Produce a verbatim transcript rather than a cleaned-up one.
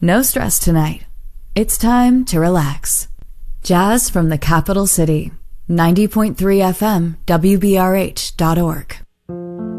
No stress tonight. It's time to relax. Jazz from the capital city. ninety point three F M, W B R H dot org.